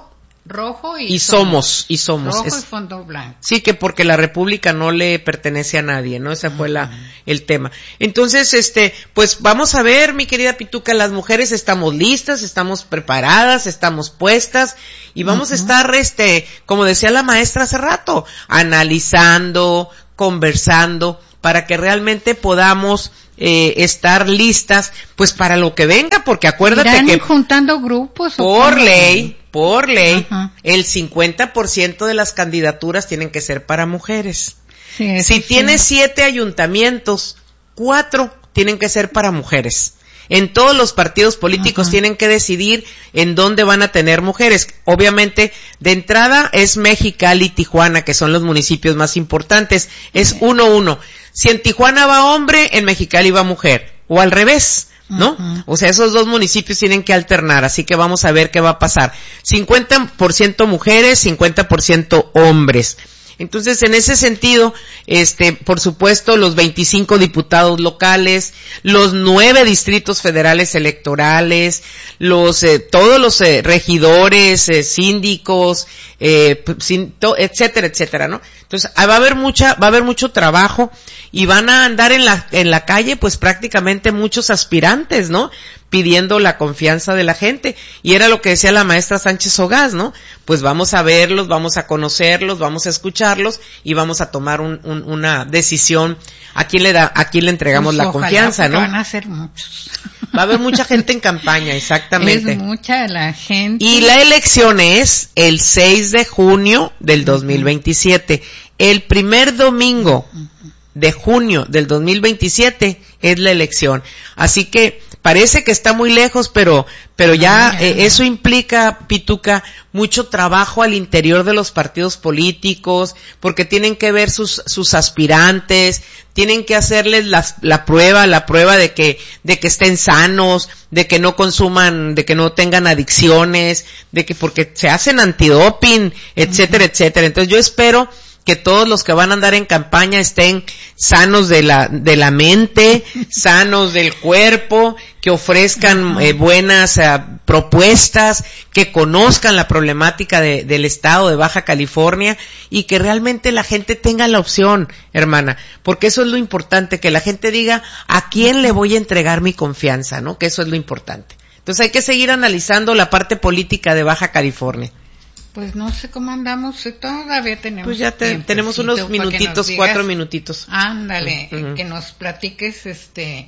Speaker 3: Rojo y,
Speaker 2: y somos, y somos.
Speaker 3: Rojo
Speaker 2: es,
Speaker 3: y fondo blanco.
Speaker 2: Sí, que porque la República no le pertenece a nadie, ¿no? Ese uh-huh. fue la, el tema. Entonces, este, pues vamos a ver, mi querida Pituca, las mujeres estamos listas, estamos preparadas, estamos puestas, y vamos uh-huh. a estar, este, como decía la maestra hace rato, analizando, conversando, para que realmente podamos eh, estar listas, pues para lo que venga, porque acuérdate
Speaker 3: ¿Irán
Speaker 2: que
Speaker 3: juntando grupos
Speaker 2: por ley, por ley, uh-huh. el cincuenta por ciento de las candidaturas tienen que ser para mujeres.
Speaker 3: Sí,
Speaker 2: si
Speaker 3: sí.
Speaker 2: tienes siete ayuntamientos, cuatro tienen que ser para mujeres. En todos los partidos políticos uh-huh. tienen que decidir en dónde van a tener mujeres. Obviamente, de entrada es Mexicali y Tijuana, que son los municipios más importantes. Es uno uno. Si en Tijuana va hombre, en Mexicali va mujer. O al revés, ¿no? Uh-huh. O sea, esos dos municipios tienen que alternar. Así que vamos a ver qué va a pasar. cincuenta por ciento mujeres, cincuenta por ciento hombres. Entonces, en ese sentido, este, por supuesto, los veinticinco diputados locales, los nueve distritos federales electorales, los, eh, todos los eh, regidores, eh, síndicos, eh, sin, to, etcétera, etcétera, ¿no? Entonces, va a haber mucha, va a haber mucho trabajo y van a andar en la, en la calle, pues prácticamente muchos aspirantes, ¿no? Pidiendo la confianza de la gente. Y era lo que decía la maestra Sánchez Ogaz, ¿no? Pues vamos a verlos, vamos a conocerlos, vamos a escucharlos y vamos a tomar un, un, una decisión a quién le da, a quién le entregamos pues la confianza, ¿no?
Speaker 3: Van a ser muchos.
Speaker 2: Va a haber mucha gente en campaña, exactamente.
Speaker 3: Es mucha la gente.
Speaker 2: Y la elección es el seis de junio del dos mil veintisiete. El primer domingo de junio del dos mil veintisiete es la elección. Así que parece que está muy lejos, pero pero ya eh, eso implica, Pituca, mucho trabajo al interior de los partidos políticos, porque tienen que ver sus sus aspirantes, tienen que hacerles la, la prueba, la prueba de que de que estén sanos, de que no consuman, de que no tengan adicciones, de que porque se hacen antidoping, etcétera, etcétera. Entonces yo espero que todos los que van a andar en campaña estén sanos de la de la mente, sanos del cuerpo, que ofrezcan eh, buenas eh, propuestas, que conozcan la problemática de, del estado de Baja California y que realmente la gente tenga la opción, hermana, porque eso es lo importante, que la gente diga a quién le voy a entregar mi confianza, ¿no? Que eso es lo importante. Entonces hay que seguir analizando la parte política de Baja California.
Speaker 3: Pues no sé cómo andamos, todavía tenemos
Speaker 2: Pues ya te, tenemos unos minutitos, digas, cuatro minutitos.
Speaker 3: Ándale, uh-huh. que nos platiques, este,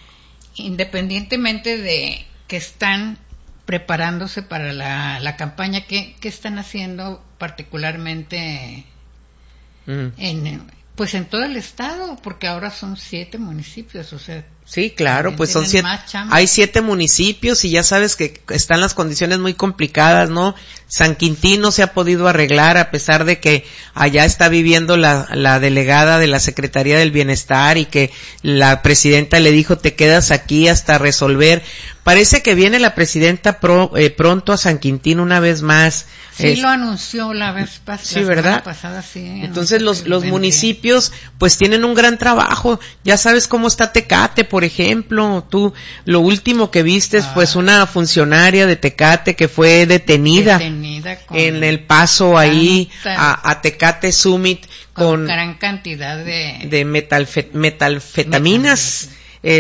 Speaker 3: independientemente de que están preparándose para la, la campaña, ¿qué, qué están haciendo particularmente uh-huh. en, pues en todo el estado? Porque ahora son siete municipios, o sea.
Speaker 2: Sí, claro, pues son siete, hay siete municipios y ya sabes que están las condiciones muy complicadas, ¿no? San Quintín no se ha podido arreglar a pesar de que allá está viviendo la, la delegada de la Secretaría del Bienestar y que la presidenta le dijo te quedas aquí hasta resolver. Parece que viene la presidenta pro, eh, pronto a San Quintín una vez más.
Speaker 3: Sí, eh, lo anunció la vez pas-
Speaker 2: sí,
Speaker 3: la
Speaker 2: ¿verdad?
Speaker 3: pasada, sí.
Speaker 2: Entonces los, los municipios pues tienen un gran trabajo. Ya sabes cómo está Tecate, por ejemplo. Tú, lo último que viste es ah. pues una funcionaria de Tecate que fue detenida, detenida en el paso ahí a, a Tecate Summit con,
Speaker 3: con gran cantidad de,
Speaker 2: de metalfet, metalfetaminas.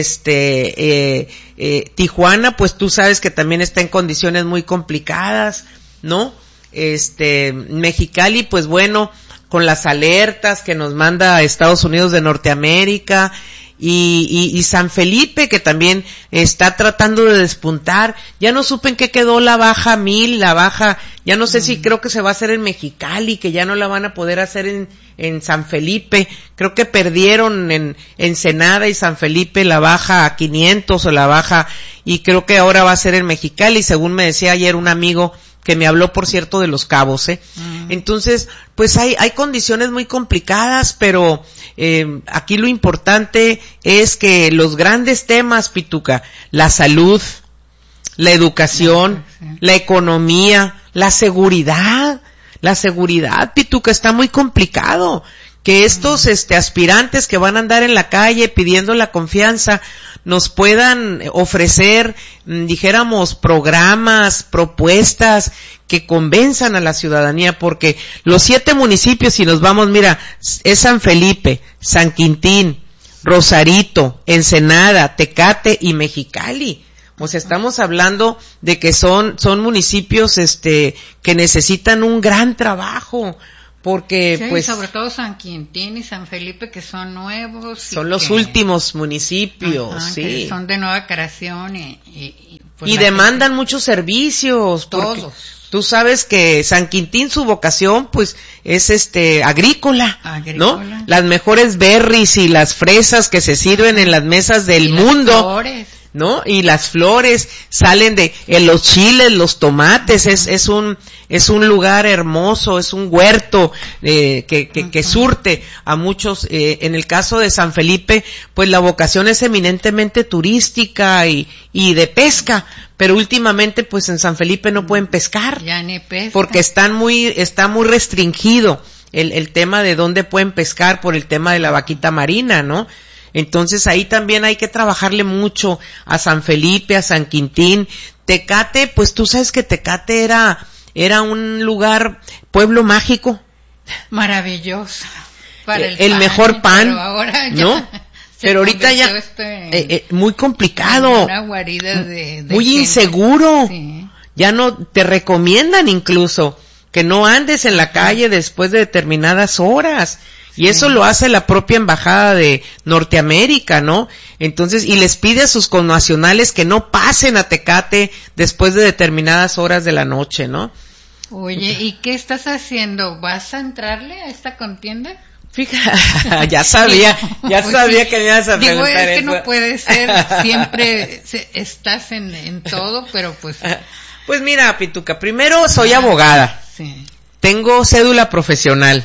Speaker 2: Este, eh, eh, Tijuana, pues tú sabes que también está en condiciones muy complicadas, ¿no? Este, Mexicali, pues bueno, con las alertas que nos manda a Estados Unidos de Norteamérica, y, y, y San Felipe, que también está tratando de despuntar. Ya no supe en qué quedó la baja mil, la baja, ya no sé mm. si creo que se va a hacer en Mexicali, que ya no la van a poder hacer en, en San Felipe. Creo que perdieron en Ensenada y San Felipe la baja a quinientos o la baja, y creo que ahora va a ser en Mexicali, según me decía ayer un amigo que me habló, por cierto, de Los Cabos, ¿eh? Mm. Entonces, pues hay, hay condiciones muy complicadas, pero eh, aquí lo importante es que los grandes temas, Pituca, la salud, la educación, sí, sí. la economía, la seguridad, la seguridad, Pituca, está muy complicado. que estos este aspirantes que van a andar en la calle pidiendo la confianza nos puedan ofrecer, dijéramos, programas, propuestas que convenzan a la ciudadanía, porque los siete municipios, si nos vamos, mira, es San Felipe, San Quintín, Rosarito, Ensenada, Tecate y Mexicali. O sea, estamos hablando de que son son municipios este que necesitan un gran trabajo, porque
Speaker 3: sí,
Speaker 2: pues
Speaker 3: sobre todo San Quintín y San Felipe, que son nuevos,
Speaker 2: son
Speaker 3: y
Speaker 2: los
Speaker 3: que,
Speaker 2: últimos municipios,
Speaker 3: ajá,
Speaker 2: sí,
Speaker 3: que son de nueva creación y, y, y, pues
Speaker 2: y demandan gente, muchos servicios,
Speaker 3: todos.
Speaker 2: Tú sabes que San Quintín, su vocación, pues, es este, agrícola, agrícola, ¿no? Las mejores berries y las fresas que se sirven en las mesas del
Speaker 3: y
Speaker 2: mundo.
Speaker 3: Las flores.
Speaker 2: ¿No? Y las flores salen de, en los chiles, los tomates, es, es un, es un lugar hermoso, es un huerto, eh, que, que, que surte a muchos, eh, en el caso de San Felipe, pues la vocación es eminentemente turística y, y de pesca, pero últimamente pues en San Felipe no pueden pescar.
Speaker 3: Ya ni pesca.
Speaker 2: Porque están muy, está muy restringido el, el tema de dónde pueden pescar por el tema de la vaquita marina, ¿no? Entonces ahí también hay que trabajarle mucho a San Felipe, a San Quintín. Tecate, pues tú sabes que Tecate era, era un lugar, pueblo mágico.
Speaker 3: Maravilloso. Para el,
Speaker 2: el
Speaker 3: pan,
Speaker 2: mejor pan,
Speaker 3: pero ahora ya
Speaker 2: ¿no? Pero ahorita ya, este, eh, eh, muy complicado.
Speaker 3: Una guarida de, de
Speaker 2: muy
Speaker 3: gente.
Speaker 2: Inseguro.
Speaker 3: Sí.
Speaker 2: Ya no, te recomiendan incluso que no andes en la calle después de determinadas horas. Y eso lo hace la propia embajada de Norteamérica, ¿no? Entonces, y les pide a sus connacionales que no pasen a Tecate después de determinadas horas de la noche, ¿no?
Speaker 3: Oye, ¿y qué estás haciendo? ¿Vas a entrarle a esta contienda?
Speaker 2: Fíjate, ya sabía, ya pues sabía sí, que me ibas a preguntar
Speaker 3: digo, es que
Speaker 2: eso.
Speaker 3: No puede ser, siempre estás en, en todo, pero pues...
Speaker 2: Pues mira, Pituca, primero soy abogada,
Speaker 3: sí.
Speaker 2: Tengo cédula profesional.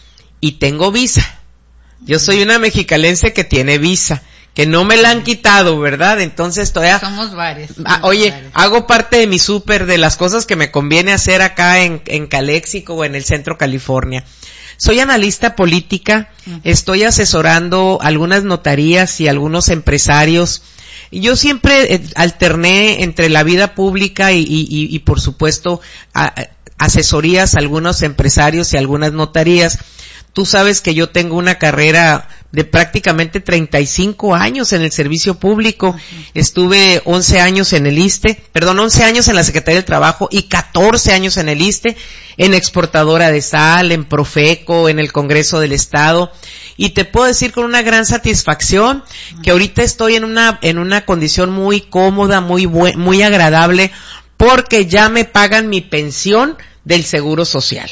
Speaker 2: Y tengo visa. Yo soy una mexicalense que tiene visa, que no me la han quitado, ¿verdad? Entonces todavía...
Speaker 3: Somos varios. Somos
Speaker 2: ah, oye,
Speaker 3: varios.
Speaker 2: Hago parte de mi súper de las cosas que me conviene hacer acá en, en Calexico o en el Centro California. Soy analista política, uh-huh. Estoy asesorando algunas notarías y algunos empresarios. Yo siempre eh, alterné entre la vida pública y, y, y, y por supuesto, a, a, asesorías a algunos empresarios y algunas notarías. Tú sabes que yo tengo una carrera de prácticamente treinta y cinco años en el servicio público. Uh-huh. Estuve once años en el ISSSTE, perdón, once años en la Secretaría del Trabajo y catorce años en el ISSSTE, en Exportadora de Sal, en Profeco, en el Congreso del Estado. Y te puedo decir con una gran satisfacción que ahorita estoy en una, en una condición muy cómoda, muy bu- muy agradable, porque ya me pagan mi pensión del Seguro Social.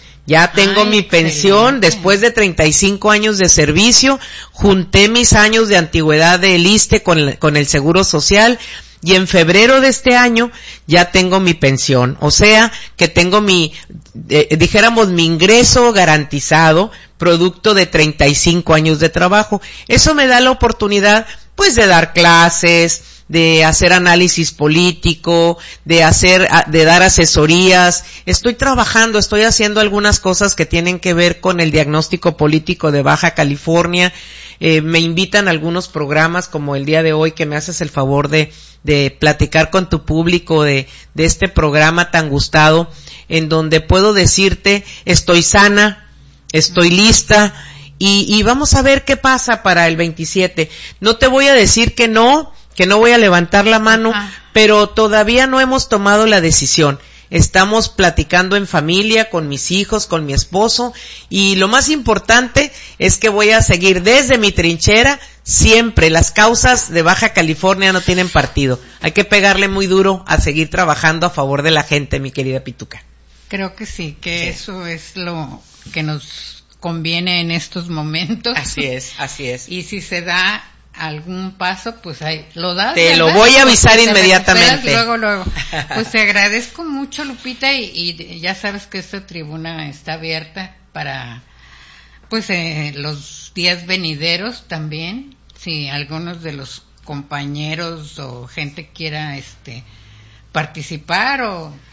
Speaker 2: Ya tengo
Speaker 3: Ay,
Speaker 2: mi pensión
Speaker 3: excelente.
Speaker 2: Después de treinta y cinco años de servicio, junté mis años de antigüedad del ISSSTE con, con el Seguro Social y en febrero de este año ya tengo mi pensión. O sea, que tengo mi, eh, dijéramos, mi ingreso garantizado, producto de treinta y cinco años de trabajo. Eso me da la oportunidad, pues, de dar clases, de hacer análisis político, de hacer, de dar asesorías. Estoy trabajando, estoy haciendo algunas cosas que tienen que ver con el diagnóstico político de Baja California. Eh, me invitan a algunos programas como el día de hoy, que me haces el favor de, de platicar con tu público de, de este programa tan gustado, en donde puedo decirte, estoy sana, estoy lista, y, y vamos a ver qué pasa para el veintisiete. No te voy a decir que no, que no voy a levantar la mano, Ajá. pero todavía no hemos tomado la decisión. Estamos platicando en familia, con mis hijos, con mi esposo, y lo más importante es que voy a seguir desde mi trinchera siempre. Las causas de Baja California no tienen partido. Hay que pegarle muy duro a seguir trabajando a favor de la gente, mi querida Pituca.
Speaker 3: Creo que sí, que
Speaker 2: Sí.
Speaker 3: eso es lo que nos conviene en estos momentos.
Speaker 2: Así es, así es.
Speaker 3: Y si se da algún paso, pues ahí lo das.
Speaker 2: Te
Speaker 3: ¿verdad?
Speaker 2: lo voy a avisar
Speaker 3: Porque te
Speaker 2: inmediatamente.
Speaker 3: recuperas Luego, luego. Pues te agradezco mucho, Lupita, y, y ya sabes que esta tribuna está abierta para, pues, eh, los días venideros también. Si algunos de los compañeros o gente quiera, este, participar o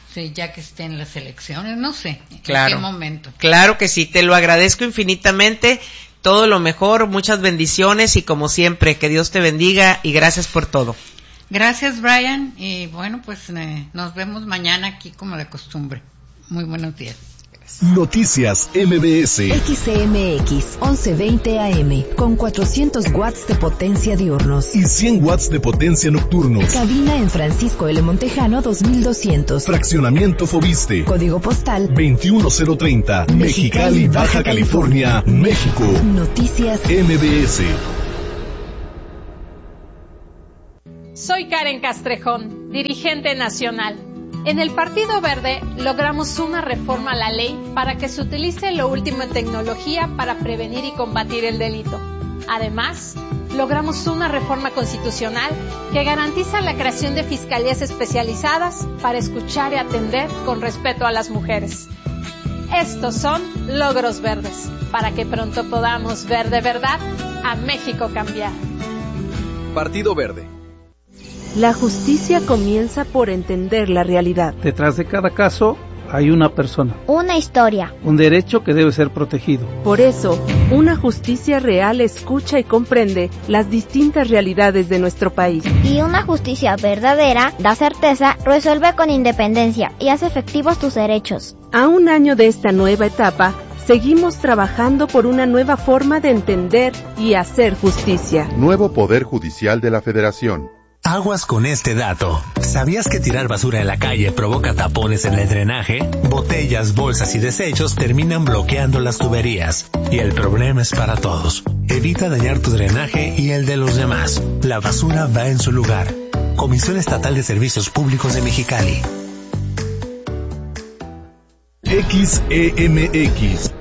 Speaker 3: Sí, ya que estén las elecciones, no sé,
Speaker 2: claro,
Speaker 3: en qué momento.
Speaker 2: Claro que sí, te lo agradezco infinitamente, todo lo mejor, muchas bendiciones y como siempre, que Dios te bendiga y gracias por todo.
Speaker 3: Gracias, Brian, y bueno, pues eh, nos vemos mañana aquí como de costumbre. Muy buenos días.
Speaker 6: Noticias M B S.
Speaker 14: X C M X once veinte A M con cuatrocientos watts de potencia diurnos
Speaker 6: y cien watts de potencia nocturnos.
Speaker 14: Cabina en Francisco L. Montejano dos mil doscientos.
Speaker 6: Fraccionamiento Fobiste.
Speaker 14: Código postal
Speaker 6: veintiuno cero treinta. Mexicali, Baja California, México.
Speaker 14: Noticias
Speaker 6: M B S.
Speaker 15: Soy Karen Castrejón, dirigente nacional. En el Partido Verde logramos una reforma a la ley para que se utilice lo último en tecnología para prevenir y combatir el delito. Además, logramos una reforma constitucional que garantiza la creación de fiscalías especializadas para escuchar y atender con respeto a las mujeres. Estos son logros verdes, para que pronto podamos ver de verdad a México cambiar.
Speaker 16: Partido Verde.
Speaker 17: La justicia comienza por entender la realidad.
Speaker 18: Detrás de cada caso hay una persona.
Speaker 19: Una historia.
Speaker 18: Un derecho que debe ser protegido.
Speaker 17: Por eso, una justicia real escucha y comprende las distintas realidades de nuestro país.
Speaker 19: Y una justicia verdadera da certeza, resuelve con independencia y hace efectivos tus derechos.
Speaker 17: A un año de esta nueva etapa, seguimos trabajando por una nueva forma de entender y hacer justicia.
Speaker 20: Nuevo Poder Judicial de la Federación.
Speaker 12: Aguas con este dato. ¿Sabías que tirar basura en la calle provoca tapones en el drenaje? Botellas, bolsas y desechos terminan bloqueando las tuberías. Y el problema es para todos. Evita dañar tu drenaje y el de los demás. La basura va en su lugar. Comisión Estatal de Servicios Públicos de Mexicali.
Speaker 6: X E M X